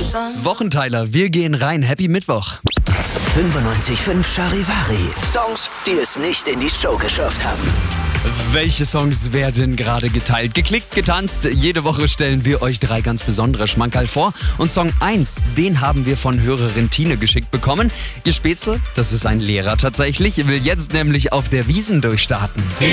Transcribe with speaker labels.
Speaker 1: Wochenteiler, wir gehen rein. Happy Mittwoch.
Speaker 2: 95.5 Charivari. Songs, die es nicht in die Show geschafft haben.
Speaker 1: Welche Songs werden gerade geteilt? Geklickt, getanzt. Jede Woche stellen wir euch 3 ganz besondere Schmankerl vor. Und Song 1, den haben wir von Hörerin Tine geschickt bekommen. Ihr Spätzle, das ist ein Lehrer tatsächlich, will jetzt nämlich auf der Wiesn durchstarten.